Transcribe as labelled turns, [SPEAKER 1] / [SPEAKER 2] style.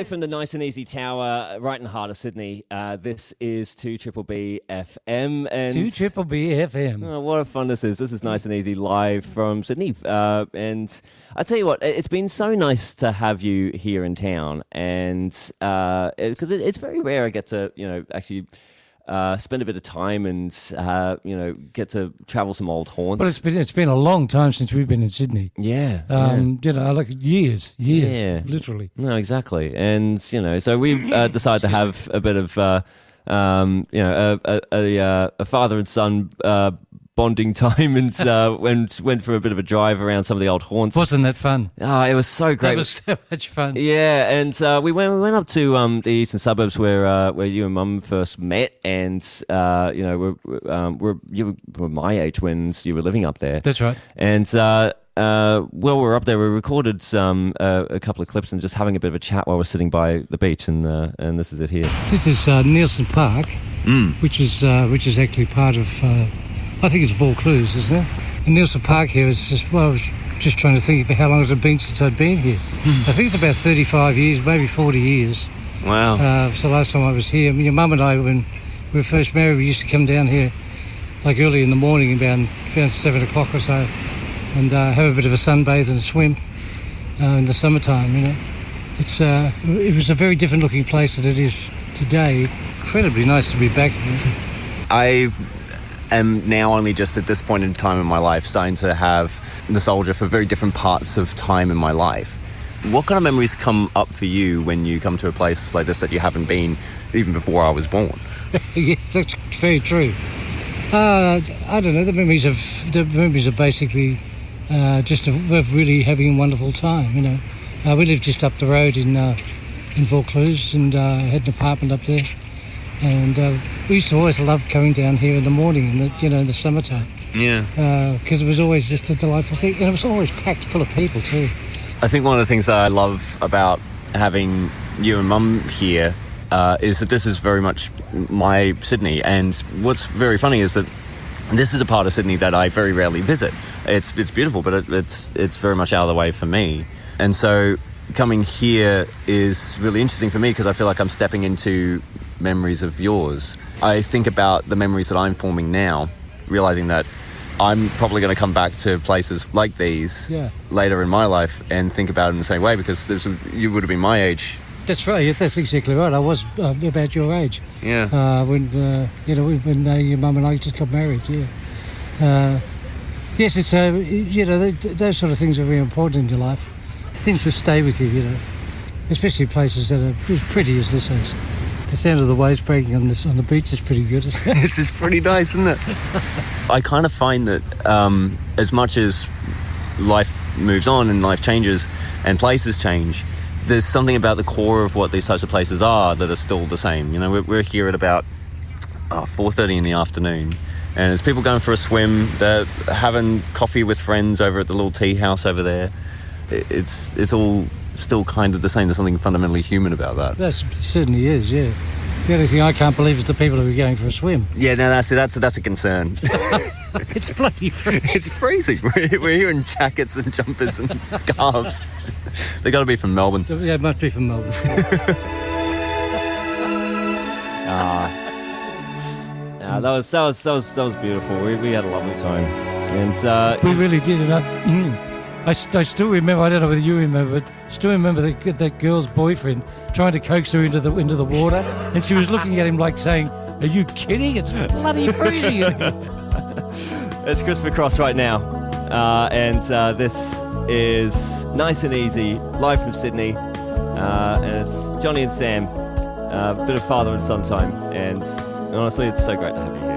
[SPEAKER 1] Live from the Nice and Easy Tower, right in the heart of Sydney. This is 2BBB FM. And
[SPEAKER 2] 2BBB FM.
[SPEAKER 1] Oh, what a fun this is. This is Nice and Easy live from Sydney. And I tell you what, it's been so nice to have you here in town. And because it's very rare I get to, actually spend a bit of time and, get to travel some old haunts.
[SPEAKER 2] But it's been a long time since we've been in Sydney.
[SPEAKER 1] Yeah.
[SPEAKER 2] Like years,
[SPEAKER 1] Yeah.
[SPEAKER 2] literally.
[SPEAKER 1] No, exactly. And, so we decided to have a bit of, a father and son bonding time and went for a bit of a drive around some of the old haunts.
[SPEAKER 2] Wasn't that fun?
[SPEAKER 1] Oh, it was so great.
[SPEAKER 2] That was so much fun.
[SPEAKER 1] Yeah, and we went up to the eastern suburbs where you and Mum first met, and you were my age when you were living up there.
[SPEAKER 2] That's right.
[SPEAKER 1] And while we were up there, we recorded a couple of clips and just having a bit of a chat while we're sitting by the beach, and this is it here.
[SPEAKER 2] This is Nielsen Park, which is actually part of. I think it's Vaucluse, isn't it? And Nielsen Park here is just, I was just trying to think of how long has it been since I'd been here. I think it's about 35 years, maybe 40 years.
[SPEAKER 1] Wow.
[SPEAKER 2] So last time I was here, your mum and I, when we were first married, we used to come down here like early in the morning, around 7 o'clock or so, and have a bit of a sunbathe and swim in the summertime, It was a very different looking place than it is today. Incredibly nice to be back here.
[SPEAKER 3] I am now only just at this point in time in my life starting to have nostalgia for very different parts of time in my life. What kind of memories come up for you when you come to a place like this that you haven't been even before I was born?
[SPEAKER 2] Yes, that's very true. I don't know. The memories are basically just of really having a wonderful time. We lived just up the road in Vaucluse and had an apartment up there. And we used to always love coming down here in the morning, in the summertime.
[SPEAKER 3] Yeah.
[SPEAKER 2] Because it was always just a delightful thing. And it was always packed full of people too.
[SPEAKER 3] I think one of the things that I love about having you and Mum here is that this is very much my Sydney. And what's very funny is that this is a part of Sydney that I very rarely visit. It's beautiful, but it's very much out of the way for me. And so coming here is really interesting for me because I feel like I'm stepping into memories of yours. I think about the memories that I'm forming now, realizing that I'm probably going to come back to places like these later in my life and think about it in the same way because you would have been my age.
[SPEAKER 2] That's right. Yes, that's exactly right. I was about your age.
[SPEAKER 3] Yeah.
[SPEAKER 2] When your mum and I just got married. Yeah. Yes, it's those sort of things are very important in your life. Things will stay with you, especially places that are as pretty as this is. The sound of the waves breaking on the beach is pretty good, isn't it?
[SPEAKER 3] This is pretty nice, isn't it? I kind of find that as much as life moves on and life changes and places change, there's something about the core of what these types of places are that are still the same. We're here at about 4:30 in the afternoon, and there's people going for a swim. They're having coffee with friends over at the little tea house over there. It's all still kind of the same. There's something fundamentally human about that.
[SPEAKER 2] That certainly is, yeah. The only thing I can't believe is the people who are going for a swim.
[SPEAKER 3] Yeah, no, that's a concern.
[SPEAKER 2] It's bloody freezing.
[SPEAKER 3] It's freezing. We're here in jackets and jumpers and scarves. They got to be from Melbourne.
[SPEAKER 2] Yeah, it must be from Melbourne.
[SPEAKER 1] That was beautiful. We had a lovely time, and
[SPEAKER 2] we really did. And I still remember. I don't know whether you remember, but still remember that girl's boyfriend trying to coax her into the water, and she was looking at him like saying, "Are you kidding? It's bloody freezing."
[SPEAKER 1] It's Christopher Cross right now, and this is Nice and Easy live from Sydney, and it's Johnny and Sam, a bit of father and son time, and honestly, it's so great to have you here.